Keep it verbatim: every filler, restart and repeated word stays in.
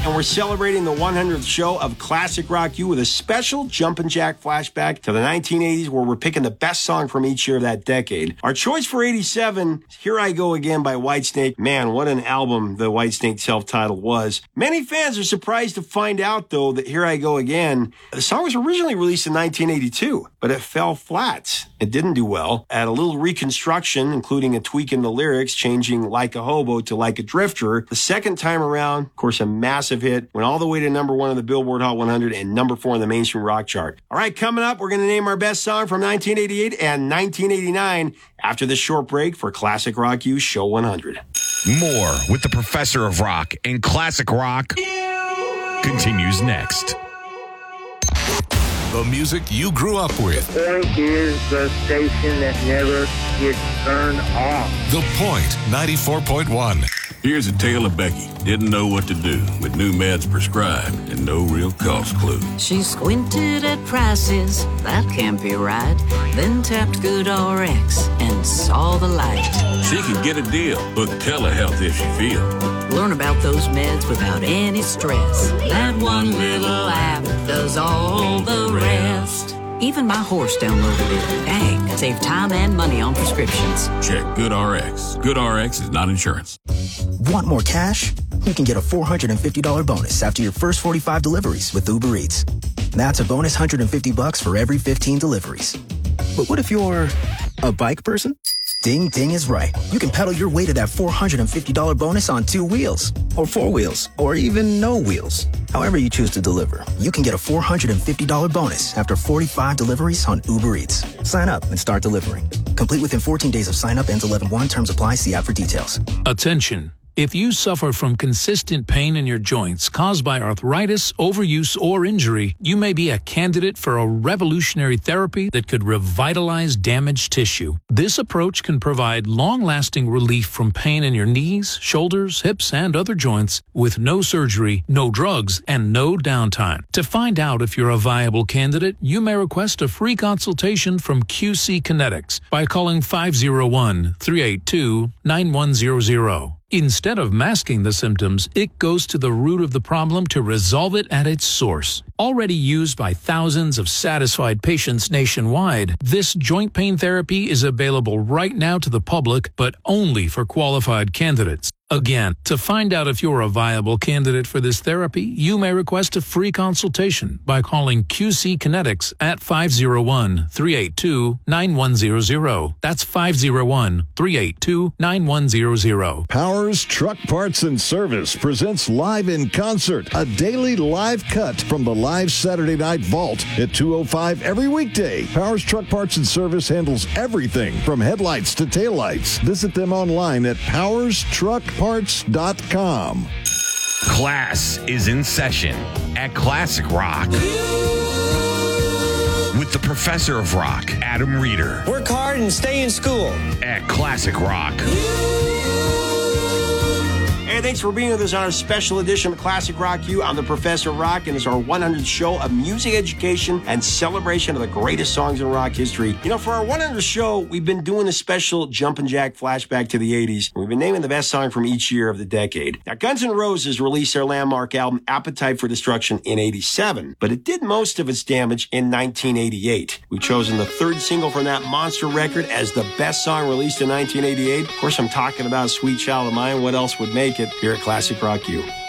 and we're celebrating the one hundredth show of Classic Rock U with a special Jumpin' Jack flashback to the nineteen eighties, where we're picking the best song from each year of that decade. Our choice for eighty-seven, Here I Go Again by Whitesnake. Man, what an album the Whitesnake self-titled was. Many fans are surprised to find out, though, that Here I Go Again, the song was originally released in nineteen eighty-two, but it fell flat. It didn't do well. At a little reconstruction, including a tweak in the lyrics, changing Like a Hobo to Like a Drifter, the second time around, of course, a massive hit, went all the way to number one on the Billboard Hot one hundred and number four on the mainstream rock chart. All right, coming up, we're going to name our best song from nineteen eighty-eight and nineteen eighty-nine after this short break for Classic Rock U Show one hundred. More with the Professor of Rock and Classic Rock continues next. The music you grew up with. Point is the station that never gets turned off. The Point ninety-four point one. Here's a tale of Becky. Didn't know what to do with new meds prescribed and no real cost clue. She squinted at prices, that can't be right. Then tapped GoodRx and saw the light. She can get a deal. Book telehealth if she feels. Learn about those meds without any stress. That one little app does all the rest. Even my horse downloaded it. Dang, save time and money on prescriptions. Check GoodRx. GoodRx is not insurance. Want more cash? You can get a four hundred fifty dollars bonus after your first forty-five deliveries with Uber Eats. That's a bonus one hundred fifty bucks for every fifteen deliveries. But what if you're a bike person? Ding Ding is right. You can pedal your way to that four hundred fifty dollars bonus on two wheels, or four wheels, or even no wheels. However you choose to deliver, you can get a four hundred fifty dollars bonus after forty-five deliveries on Uber Eats. Sign up and start delivering. Complete within fourteen days of sign up. Ends eleven one. Terms apply. See app for details. Attention. If you suffer from consistent pain in your joints caused by arthritis, overuse, or injury, you may be a candidate for a revolutionary therapy that could revitalize damaged tissue. This approach can provide long-lasting relief from pain in your knees, shoulders, hips, and other joints with no surgery, no drugs, and no downtime. To find out if you're a viable candidate, you may request a free consultation from Q C Kinetics by calling five oh one, three eight two, nine one zero zero. Instead of masking the symptoms, it goes to the root of the problem to resolve it at its source. Already used by thousands of satisfied patients nationwide, this joint pain therapy is available right now to the public, but only for qualified candidates. Again, to find out if you're a viable candidate for this therapy, you may request a free consultation by calling Q C Kinetics at five oh one, three eight two, nine one zero zero. That's five oh one, three eight two, nine one zero zero. Powers Truck Parts and Service presents Live in Concert, a daily live cut from the live Saturday Night Vault at two oh five every weekday. Powers Truck Parts and Service handles everything from headlights to taillights. Visit them online at powers truck parts dot com. Class is in session at Classic Rock with the Professor of Rock, Adam Reeder. Work hard and stay in school at Classic Rock. Hey, thanks for being with us on our special edition of Classic Rock U. I'm the Professor of Rock, and it's our one hundredth show of music education and celebration of the greatest songs in rock history. You know, for our one hundredth show, we've been doing a special Jumpin' Jack flashback to the eighties. We've been naming the best song from each year of the decade. Now, Guns N' Roses released their landmark album Appetite for Destruction in eighty-seven, but it did most of its damage in nineteen eighty-eight. We've chosen the third single from that monster record as the best song released in nineteen eighty-eight. Of course, I'm talking about Sweet Child of Mine. What else would make it here at Classic Rock U?